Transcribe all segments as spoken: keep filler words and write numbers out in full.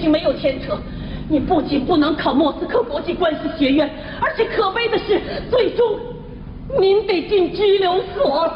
情没有牵扯。你不仅不能考莫斯科国际关系学院，而且可悲的是，最终您得进拘留所。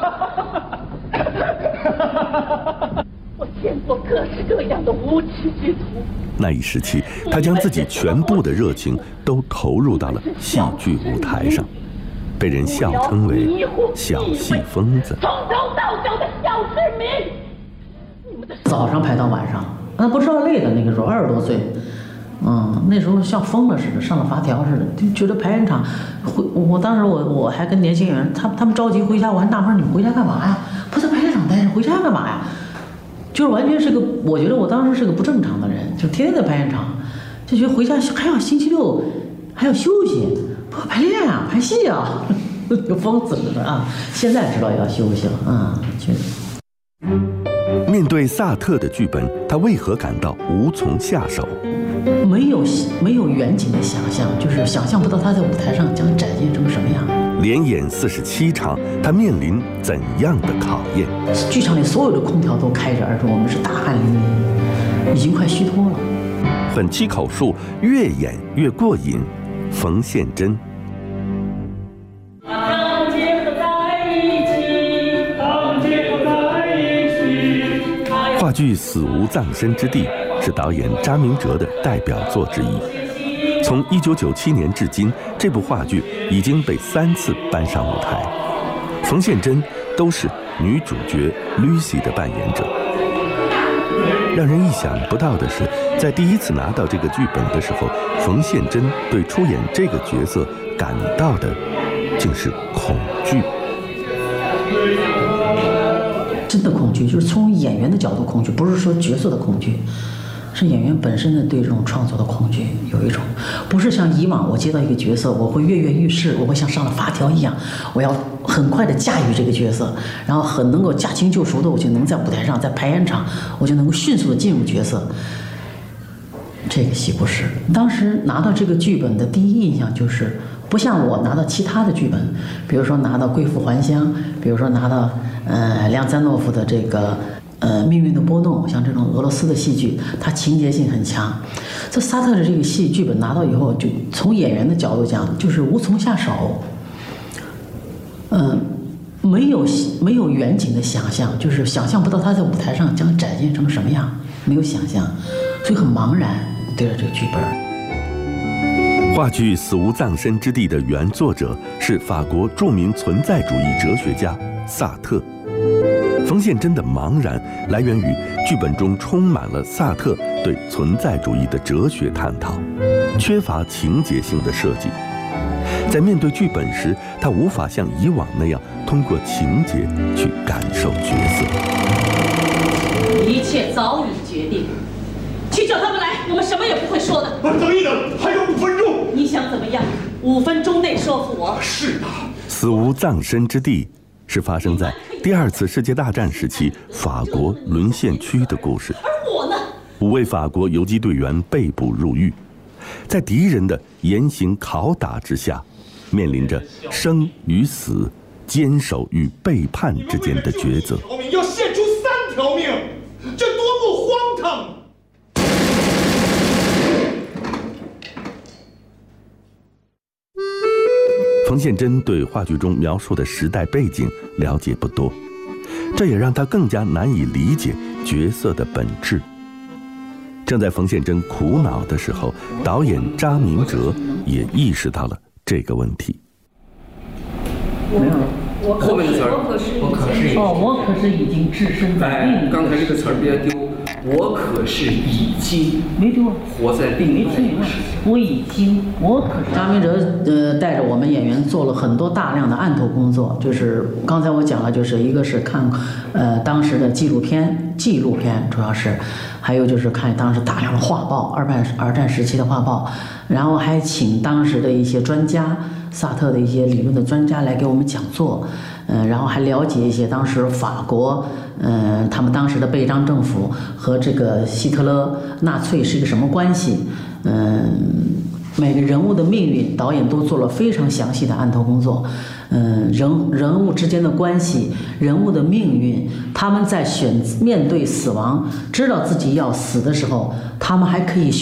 我见过各式各样的无耻之徒。 那一时期，他将自己全部的热情都投入到了戏剧舞台上，被人笑称为“小戏疯子”。 从头到脚的小市民。 早上排到晚上，那不知道累的。那个时候二十多岁，嗯，那时候像疯了似的，上了发条似的，就觉得排演场回。我当时我我还跟年轻人，他他们着急回家，我还纳闷你们回家干嘛呀？不在排练场待着，回家干嘛呀？就是完全是个，我觉得我当时是个不正常的人，就天天在排练场，就觉得回家还要星期六还要休息，不排练啊，排戏啊，有疯子了啊！现在知道要休息了啊，确实。 面对萨特的剧本，他为何感到无从下手？ 没有没有远景的想象，就是想象不到他在舞台上将展现成什么样。 连演四十七场，他面临怎样的考验？ 剧场里所有的空调都开着，而且我们是大汗淋漓，已经快虚脱了。 很七口述，越演越过瘾。冯宪珍。话剧《死无葬身之地》是导演查明哲的代表作之一。从一九九七年至今，这部话剧已经被三次搬上舞台，冯宪珍都是女主角 Lucy 的扮演者。让人意想不到的是，在第一次拿到这个剧本的时候，冯宪珍对出演这个角色感到的竟是恐惧。 真的恐惧，就是从演员的角度恐惧，不是说角色的恐惧，是演员本身的对这种创作的恐惧。有一种不是像以往我接到一个角色，我会跃跃欲试，我会像上了发条一样，我要很快的驾驭这个角色，然后很能够驾轻就熟的，我就能在舞台上，在排演场，我就能够迅速的进入角色。这个戏不是，当时拿到这个剧本的第一印象就是，不像我拿到其他的剧本，比如说拿到《贵妇还乡》，比如说拿到呃梁赞诺夫的这个呃命运的波动，像这种俄罗斯的戏剧，它情节性很强。这萨特的这个戏剧本拿到以后，就从演员的角度讲，就是无从下手。嗯、呃，没有没有远景的想象，就是想象不到他在舞台上将展现成什么样，没有想象，所以很茫然对着这个剧本。 话剧《死无葬身之地》的原作者是法国著名存在主义哲学家萨特。冯宪珍的茫然来源于剧本中充满了萨特对存在主义的哲学探讨，缺乏情节性的设计。在面对剧本时，他无法像以往那样通过情节去感受角色。 一切早已决定，去叫他们来，我们什么也不会说的。 等一等，还有五分钟。 你想怎么样？五分钟内说服我。 是的。 死无葬身之地是发生在第二次世界大战时期法国沦陷区的故事。 而我呢？ 五位法国游击队员被捕入狱，在敌人的严刑拷打之下，面临着生与死、坚守与背叛之间的抉择。 条命要献出三条命，这多么荒唐！ 冯宪珍对话剧中描述的时代背景了解不多，这也让他更加难以理解角色的本质。正在冯宪珍苦恼的时候，导演查明哲也意识到了这个问题。 没有了， 我后面的词儿，我可是哦，我可是已经置身在另一个。 哎，刚才这个词儿别丢，我可是已经没丢啊， 活在另外一个世界。 我已经，我可是。查明哲呃带着我们演员做了很多大量的案头工作，就是刚才我讲了，就是一个是看呃当时的纪录片，纪录片主要是，还有就是看当时大量的画报，二战二战时期的画报，然后还请当时的一些专家。萨特的一些理论的专家来给我们讲座，嗯、呃，然后还了解一些当时法国，嗯、呃，他们当时的贝张政府和这个希特勒、纳粹是一个什么关系，嗯、呃，每个人物的命运，导演都做了非常详细的案头工作，嗯、呃，人人物之间的关系，人物的命运，他们在选面对死亡，知道自己要死的时候，他们还可以。